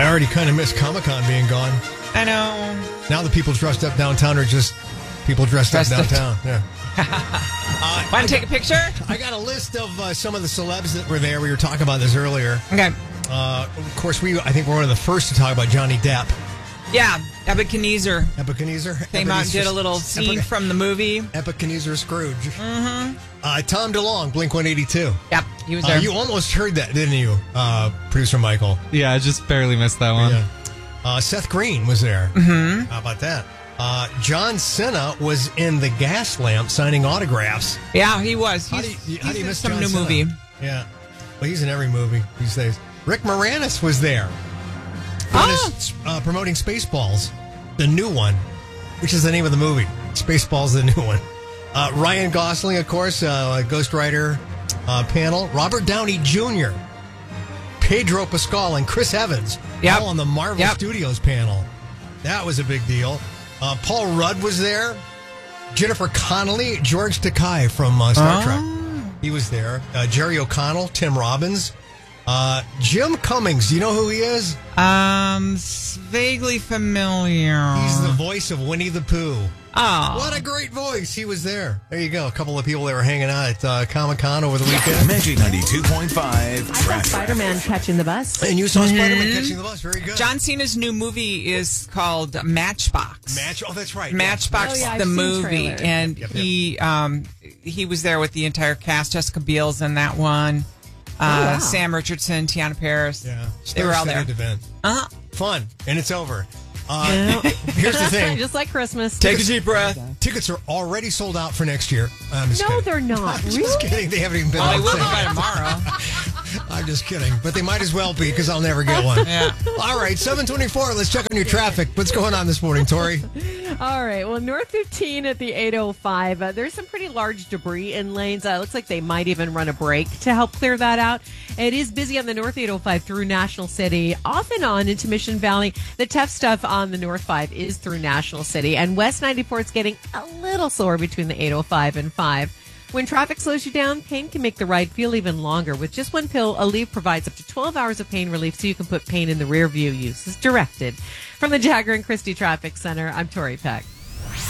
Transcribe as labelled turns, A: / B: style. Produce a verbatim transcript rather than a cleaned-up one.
A: I already kind of miss Comic-Con being gone.
B: I know.
A: Now the people dressed up downtown are just people dressed, dressed up downtown. Up. Yeah.
B: uh, Want to take a picture?
A: I got a list of uh, some of the celebs that were there. We were talking about this earlier.
B: Okay.
A: Uh, of course, we I think we're one of the first to talk about Johnny Depp.
B: Yeah, Ebenezer.
A: Ebenezer.
B: Came out and did a little scene Epic, from the movie.
A: Ebenezer Scrooge.
B: Mm-hmm.
A: Uh, Tom DeLonge, Blink one eighty-two.
B: Yep, he was there.
A: Uh, you almost heard that, didn't you, uh, producer Michael?
C: Yeah, I just barely missed that one.
A: Yeah. Uh, Seth Green was there.
B: Mm-hmm.
A: How about that? Uh, John Cena was in the gas lamp signing autographs.
B: Yeah, he was. He's,
A: how do you,
B: he's
A: how do you
B: in
A: miss
B: some
A: John
B: new
A: Cena?
B: movie.
A: Yeah. Well, he's in every movie these days. Rick Moranis was there.
B: Oh.
A: Uh, promoting Spaceballs, the new one, which is the name of the movie. Spaceballs, the new one. Uh, Ryan Gosling, of course, uh, Ghost Rider uh, panel. Robert Downey Junior, Pedro Pascal, and Chris Evans,
B: yep.
A: all on the Marvel
B: yep.
A: Studios panel. That was a big deal. Uh, Paul Rudd was there. Jennifer Connelly, George Takei from uh, Star
B: oh.
A: Trek. He was there. Uh, Jerry O'Connell, Tim Robbins. Uh, Jim Cummings, do you know who he is?
B: Um, vaguely familiar.
A: He's the voice of Winnie the Pooh.
B: Oh.
A: What a great voice. He was there. There you go. A couple of people that were hanging out at uh, Comic-Con over the weekend.
D: Magic ninety-two point five.
E: I saw Spider-Man catching the bus.
A: And you saw
B: mm-hmm.
A: Spider-Man catching the bus. Very good.
B: John Cena's new movie is called Matchbox.
A: Match. Oh, that's right.
B: Matchbox,
E: yeah. Oh, yeah,
B: the
E: I've seen
B: movie.
E: trailers.
B: And
A: yep, yep.
B: he um, he was there with the entire cast. Jessica Biel's in that one. Uh,
E: oh, wow.
B: Sam Richardson, Tiana Paris.
A: Yeah.
B: They were all there.
A: Event.
B: Uh-huh.
A: Fun. And it's over. Uh, here's the thing.
E: Just like Christmas.
B: Take a deep breath.
A: Tickets are already sold out for next year. I'm just
E: No,
A: kidding.
E: they're not.
A: I'm
E: Really?
A: just kidding. They haven't even been
B: Oh,
A: on
B: they will be
A: sale.
B: by tomorrow.
A: I'm just kidding. But they might as well be because I'll never get one.
B: Yeah.
A: All right, seven twenty-four. Let's check on your traffic. What's going on this morning, Tori?
E: All right. Well, North fifteen at the eight oh five, uh, there's some pretty large debris in lanes. Uh, looks like they might even run a break to help clear that out. It is busy on the North eight oh five through National City, off and on into Mission Valley. The tough stuff on the North five is through National City. And West ninety-four is getting a little slower between the eight oh five and five. When traffic slows you down, pain can make the ride feel even longer. With just one pill, Aleve provides up to twelve hours of pain relief so you can put pain in the rear view. Use as directed. From the Jagger and Christie Traffic Center, I'm Tori Peck.